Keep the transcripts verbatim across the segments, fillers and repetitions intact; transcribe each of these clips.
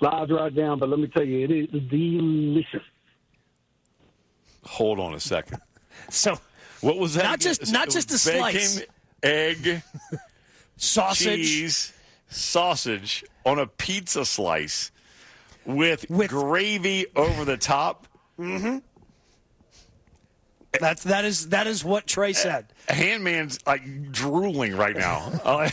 slides right down. But let me tell you, it is delicious. Hold on a second. So, what was that? Not again? just not just a Bacon, slice, egg, sausage, cheese, sausage on a pizza slice with, With- gravy over the top. Mm-hmm. That's that is that is what Trey said. Handman's like drooling right now.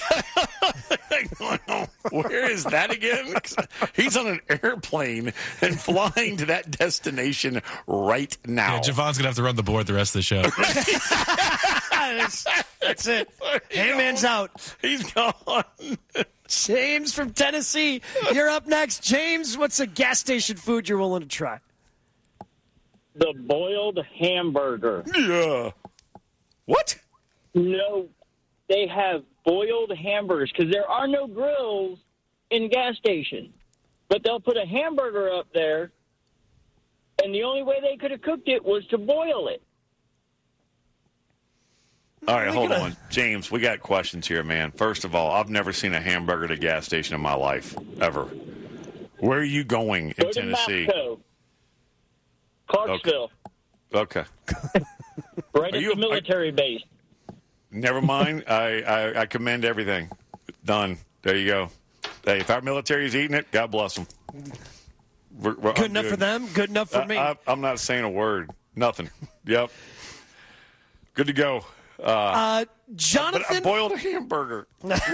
Where is that again? He's on an airplane and flying to that destination right now. Yeah, Javon's going to have to run the board the rest of the show. that's, that's it. Handman's out. He's gone. James from Tennessee, you're up next. James, what's a gas station food you're willing to try? The boiled hamburger. Yeah. What? No, they have boiled hamburgers because there are no grills in gas stations. But they'll put a hamburger up there, and the only way they could have cooked it was to boil it. All right, hold on. James, we got questions here, man. First of all, I've never seen a hamburger at a gas station in my life, ever. Where are you going in Go to Tennessee? Mapco, Clarksville, Okay. right Are at you the a- military base. Never mind. I, I, I commend everything. Done. There you go. Hey, if our military is eating it, God bless them. We're, we're, Good I'm enough for them. Good enough for I, me. I, I'm not saying a word. Nothing. Yep. Good to go. Uh, uh, but Jonathan. I boiled a hamburger.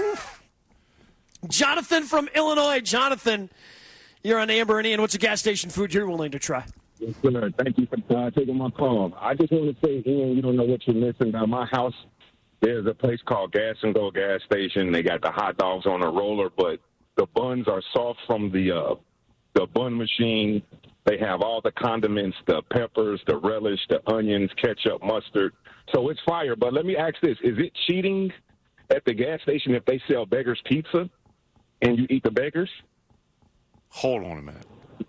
Jonathan from Illinois. Jonathan, you're on Amber and Ian. What's a gas station food you're willing to try? Yes, sir. Thank you for uh, taking my call. I just want to say, Ian, you don't know what you're missing. By my house, there's a place called Gas and Go gas station. They got the hot dogs on a roller, but the buns are soft from the uh, the bun machine. They have all the condiments, the peppers, the relish, the onions, ketchup, mustard. So it's fire. But let me ask this. Is it cheating at the gas station if they sell Beggar's Pizza and you eat the Beggar's? Hold on a minute.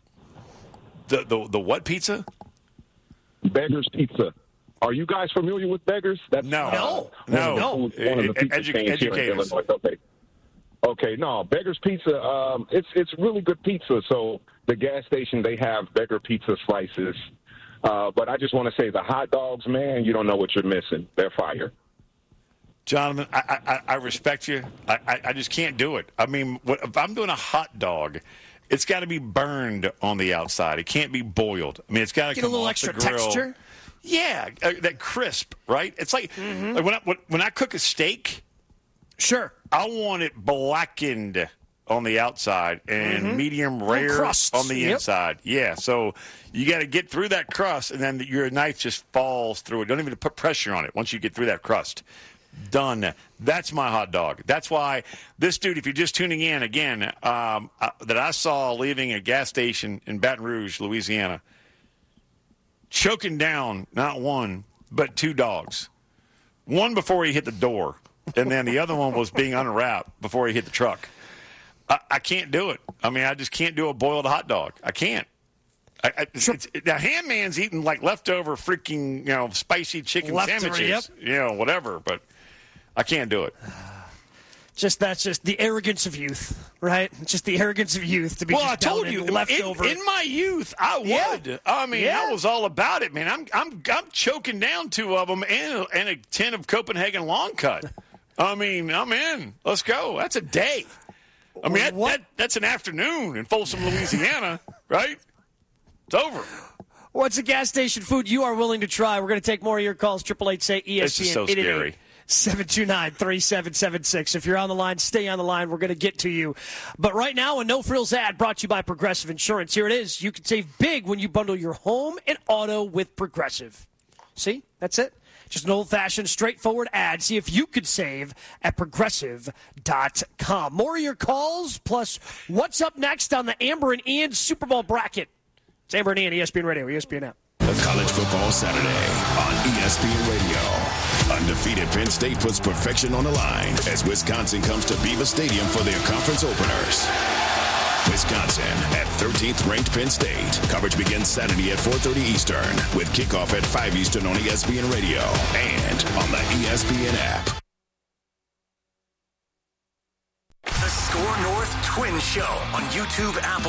The the the what pizza? Beggar's Pizza. Are you guys familiar with Beggar's? That's No. No. No. One of the, one of the pizza Edu- chains here in educate us. Illinois. Okay. Okay, no, Beggar's Pizza, um, it's it's really good pizza. So the gas station, they have Beggar Pizza slices. Uh, but I just want to say the hot dogs, man, you don't know what you're missing. They're fire. Jonathan, I, I, I respect you. I, I, I just can't do it. I mean, what, if I'm doing a hot dog, it's got to be burned on the outside. It can't be boiled. I mean, it's got to Get come a little off extra the grill. texture. Yeah, uh, that crisp, right? It's like, Mm-hmm. like when I when, when I cook a steak, Sure. I want it blackened on the outside and Mm-hmm. medium rare crusts. on the Yep. inside. Yeah, so you got to get through that crust, and then your knife just falls through it. Don't even put pressure on it once you get through that crust. Done. That's my hot dog. That's why this dude, if you're just tuning in, again, um, uh, that I saw leaving a gas station in Baton Rouge, Louisiana, choking down not one, but two dogs. One before he hit the door, and then the other one was being unwrapped before he hit the truck. I, I can't do it. I mean, I just can't do a boiled hot dog. I can't. I, I, it's, it's, now, Handman's eating like leftover freaking, you know, spicy chicken Leftover, sandwiches, yep. you know, whatever, but I can't do it. Just that's just the arrogance of youth, right? It's just the arrogance of youth to be Well, just I told down you, in in, leftover. in my youth, I Yeah. would. I mean, Yeah. I was all about it, man. I'm, I'm, I'm choking down two of them and, and a tin of Copenhagen long cut. I mean, I'm in. Let's go. That's a day. I mean, that, What? that, that's an afternoon in Folsom, Louisiana, right? It's over. What's a gas station food you are willing to try? We're going to take more of your calls. Triple eight say E S P N. This is so scary. seven two nine, three seven seven six. If you're on the line, stay on the line. We're going to get to you. But right now, a no-frills ad brought to you by Progressive Insurance. Here it is. You can save big when you bundle your home and auto with Progressive. See? That's it. Just an old-fashioned, straightforward ad. See if you could save at Progressive dot com. More of your calls, plus what's up next on the Amber and Ian Super Bowl bracket. It's Amber and Ian, E S P N Radio, E S P N app. College Football Saturday on E S P N Radio. Undefeated Penn State puts perfection on the line as Wisconsin comes to Beaver Stadium for their conference openers. Wisconsin at thirteenth ranked Penn State. Coverage begins Saturday at four thirty Eastern with kickoff at five Eastern on E S P N Radio and on the E S P N app. The Score North Twin Show on YouTube, Apple.